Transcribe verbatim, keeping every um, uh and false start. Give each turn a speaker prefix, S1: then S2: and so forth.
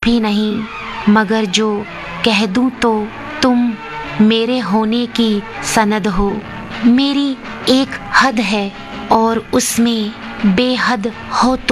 S1: भी नहीं, मगर जो कह दूं तो तुम मेरे होने की सनद हो। मेरी एक हद है और उसमें बेहद हो तुम।